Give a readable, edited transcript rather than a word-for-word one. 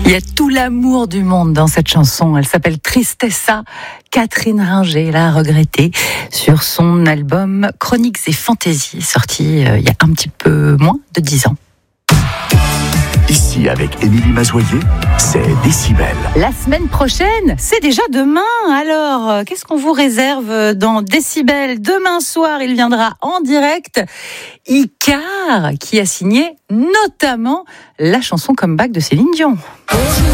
Il y a tout l'amour du monde dans cette chanson. Elle s'appelle Tristessa. Catherine Ringer l'a regrettée sur son album Chroniques et Fantaisies, sorti il y a un petit peu moins de 10 ans. Ici, avec Émilie Mazoyer, c'est Décibel. La semaine prochaine, c'est déjà demain. Alors, qu'est-ce qu'on vous réserve dans Décibel ? Demain soir, il viendra en direct Icare, qui a signé notamment la chanson Comeback de Céline Dion.